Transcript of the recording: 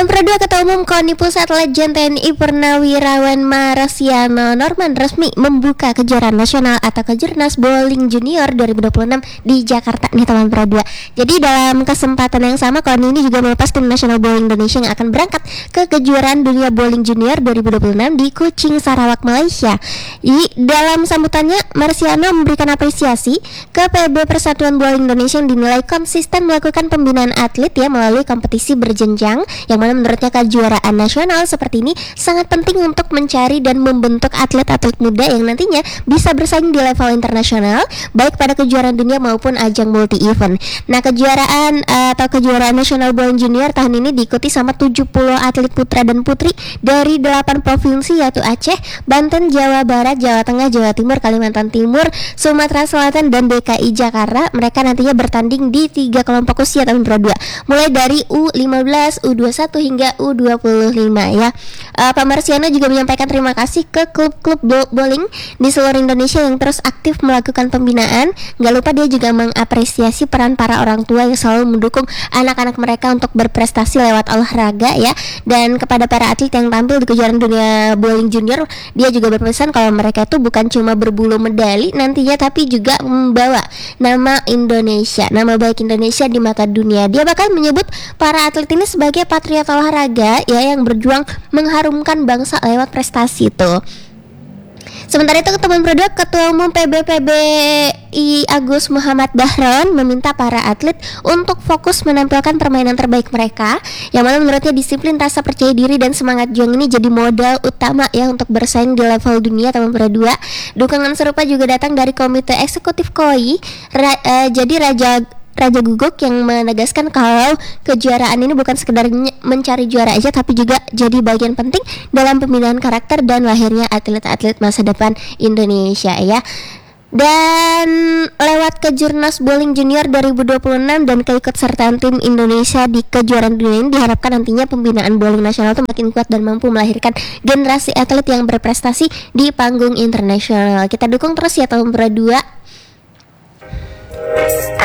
Teman Pro 2 Ketua Umum KONI Pusat Legend TNI Purnawirawan Marsiano Norman resmi membuka kejuaraan nasional atau Kejurnas Bowling Junior 2026 di Jakarta nih teman Pro 2. Jadi dalam kesempatan yang sama KONI ini juga melepas tim nasional bowling Indonesia yang akan berangkat ke kejuaraan dunia bowling junior 2026 di Kuching, Sarawak, Malaysia. Dalam sambutannya Marsiano memberikan apresiasi ke PB Persatuan Bowling Indonesia yang dinilai konsisten melakukan pembinaan atlet ya melalui kompetisi berjenjang, yang mana menurutnya kejuaraan nasional seperti ini sangat penting untuk mencari dan membentuk atlet-atlet muda yang nantinya bisa bersaing di level internasional baik pada kejuaraan dunia maupun ajang multi event. Nah, kejuaraan nasional bowling junior tahun ini diikuti sama 70 atlet putra dan putri dari 8 provinsi yaitu Aceh, Banten, Jawa Barat, Jawa Tengah, Jawa Timur, Kalimantan Timur, Sumatera Selatan dan DKI Jakarta. Mereka nantinya bertanding di 3 kelompok usia tahun Pro 2, mulai dari U15, U21 hingga U25 ya. Pak Marsiano juga menyampaikan terima kasih ke klub-klub bowling di seluruh Indonesia yang terus aktif melakukan pembinaan. Gak lupa dia juga mengapresiasi peran para orang tua yang selalu mendukung anak-anak mereka untuk berprestasi lewat olahraga ya. Dan kepada para atlet yang tampil di kejuaraan dunia bowling junior, dia juga berpesan kalau mereka itu bukan cuma berbulu medali nantinya, tapi juga membawa nama Indonesia, nama baik Indonesia di mata dunia. Dia bakal menyebut para atlet ini sebagai patriot olahraga ya, yang berjuang mengharumkan bangsa lewat prestasi itu. Sementara itu teman Pro 2 Ketua Umum PBPBI Agus Muhammad Dahron meminta para atlet untuk fokus menampilkan permainan terbaik mereka, yang mana menurutnya disiplin, rasa percaya diri dan semangat juang ini jadi modal utama ya untuk bersaing di level dunia teman Pro 2. Dukungan serupa juga datang dari Komite Eksekutif KOI. Jadi Raja Guguk yang menegaskan kalau kejuaraan ini bukan sekedar mencari juara aja, tapi juga jadi bagian penting dalam pembinaan karakter dan lahirnya atlet-atlet masa depan Indonesia ya. Dan lewat Kejurnas Bowling Junior 2026 dan keikutsertaan tim Indonesia di kejuaraan dunia ini diharapkan nantinya pembinaan bowling nasional itu makin kuat dan mampu melahirkan generasi atlet yang berprestasi di panggung internasional. Kita dukung terus ya tahun Pro 2.